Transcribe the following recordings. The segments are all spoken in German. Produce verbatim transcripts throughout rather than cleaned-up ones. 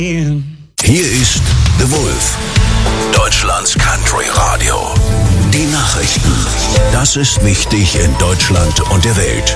Hier ist The Wolf, Deutschlands Country Radio. Die Nachrichten. Das ist wichtig in Deutschland und der Welt.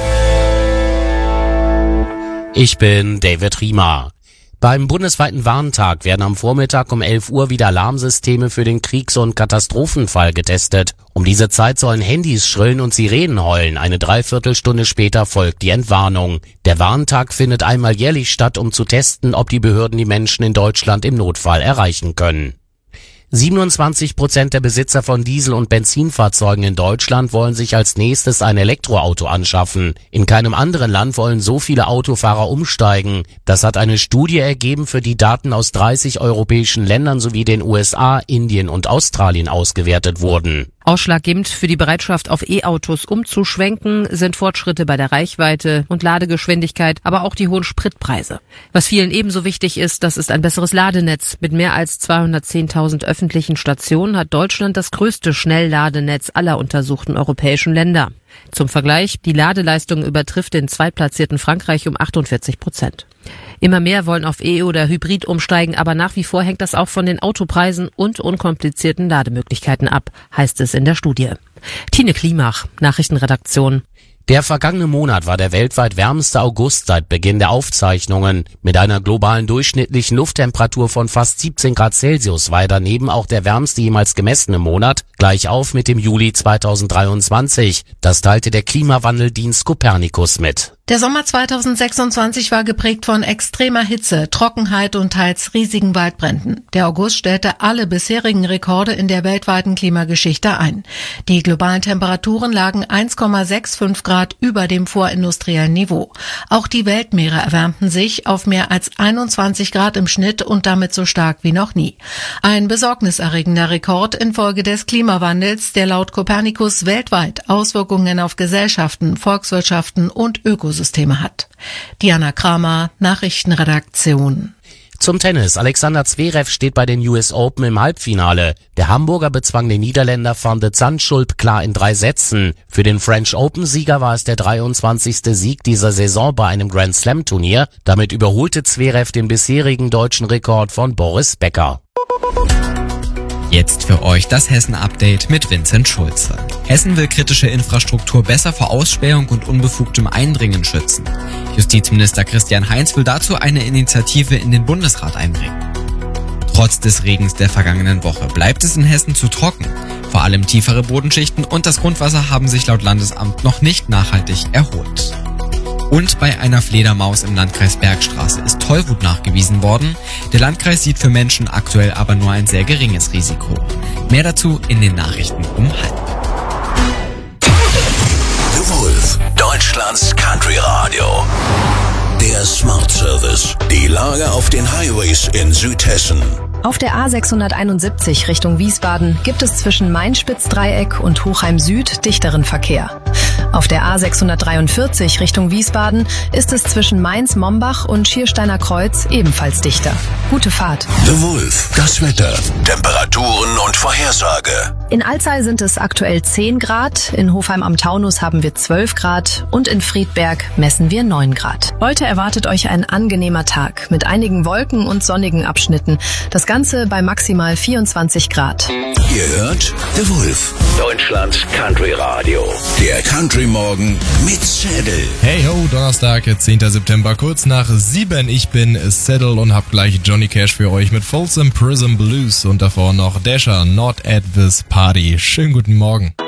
Ich bin David Riemer. Beim bundesweiten Warntag werden am Vormittag um elf Uhr wieder Alarmsysteme für den Kriegs- und Katastrophenfall getestet. Um diese Zeit sollen Handys schrillen und Sirenen heulen. Eine Dreiviertelstunde später folgt die Entwarnung. Der Warntag findet einmal jährlich statt, um zu testen, ob die Behörden die Menschen in Deutschland im Notfall erreichen können. siebenundzwanzig Prozent der Besitzer von Diesel- und Benzinfahrzeugen in Deutschland wollen sich als nächstes ein Elektroauto anschaffen. In keinem anderen Land wollen so viele Autofahrer umsteigen. Das hat eine Studie ergeben, für die Daten aus dreißig europäischen Ländern sowie den U S A, Indien und Australien ausgewertet wurden. Ausschlaggebend für die Bereitschaft, auf E-Autos umzuschwenken, sind Fortschritte bei der Reichweite und Ladegeschwindigkeit, aber auch die hohen Spritpreise. Was vielen ebenso wichtig ist, das ist ein besseres Ladenetz. Mit mehr als zweihundertzehntausend öffentlichen Stationen hat Deutschland das größte Schnellladenetz aller untersuchten europäischen Länder. Zum Vergleich, die Ladeleistung übertrifft den zweitplatzierten Frankreich um achtundvierzig Prozent. Immer mehr wollen auf E- oder Hybrid umsteigen, aber nach wie vor hängt das auch von den Autopreisen und unkomplizierten Lademöglichkeiten ab, heißt es in der Studie. Tine Klimach, Nachrichtenredaktion. Der vergangene Monat war der weltweit wärmste August seit Beginn der Aufzeichnungen. Mit einer globalen durchschnittlichen Lufttemperatur von fast siebzehn Grad Celsius war er daneben auch der wärmste jemals gemessene Monat, gleich auf mit dem Juli zweitausenddreiundzwanzig. Das teilte der Klimawandeldienst Copernicus mit. Der Sommer zweitausendsechsundzwanzig war geprägt von extremer Hitze, Trockenheit und teils riesigen Waldbränden. Der August stellte alle bisherigen Rekorde in der weltweiten Klimageschichte ein. Die globalen Temperaturen lagen eins Komma fünfundsechzig Grad über dem vorindustriellen Niveau. Auch die Weltmeere erwärmten sich auf mehr als einundzwanzig Grad im Schnitt und damit so stark wie noch nie. Ein besorgniserregender Rekord infolge des Klimawandels, der laut Copernicus weltweit Auswirkungen auf Gesellschaften, Volkswirtschaften und Ökosysteme hat. Diana Kramer, Nachrichtenredaktion. Zum Tennis. Alexander Zverev steht bei den U S Open im Halbfinale. Der Hamburger bezwang den Niederländer Van de Zandschulp klar in drei Sätzen. Für den French Open-Sieger war es der dreiundzwanzigste Sieg dieser Saison bei einem Grand Slam-Turnier. Damit überholte Zverev den bisherigen deutschen Rekord von Boris Becker. Jetzt für euch das Hessen-Update mit Vincent Schulze. Hessen will kritische Infrastruktur besser vor Ausspähung und unbefugtem Eindringen schützen. Justizminister Christian Heinz will dazu eine Initiative in den Bundesrat einbringen. Trotz des Regens der vergangenen Woche bleibt es in Hessen zu trocken. Vor allem tiefere Bodenschichten und das Grundwasser haben sich laut Landesamt noch nicht nachhaltig erholt. Und bei einer Fledermaus im Landkreis Bergstraße ist Tollwut nachgewiesen worden. Der Landkreis sieht für Menschen aktuell aber nur ein sehr geringes Risiko. Mehr dazu in den Nachrichten um halb. The Wolf, Deutschlands Country Radio. Der Smart Service. Die Lage auf den Highways in Südhessen. Auf der A sechshunderteinundsiebzig Richtung Wiesbaden gibt es zwischen Main-Spitz-Dreieck und Hochheim Süd dichteren Verkehr. Auf der A sechshundertdreiundvierzig Richtung Wiesbaden ist es zwischen Mainz-Mombach und Schiersteiner Kreuz ebenfalls dichter. Gute Fahrt. The Wolf, das Wetter, Temperaturen und Vorhersage. In Alzey sind es aktuell zehn Grad, in Hofheim am Taunus haben wir zwölf Grad und in Friedberg messen wir neun Grad. Heute erwartet euch ein angenehmer Tag mit einigen Wolken und sonnigen Abschnitten. Das Ganze bei maximal vierundzwanzig Grad. Ihr hört The Wolf, Deutschlands Country Radio. Der Country Morgen mit Saddle. Hey ho, Donnerstag, zehnter September, kurz nach sieben. Ich bin Saddle und hab gleich Johnny Cash für euch mit Folsom Prison Blues und davor noch Dasher, Not at This Party. Schönen guten Morgen.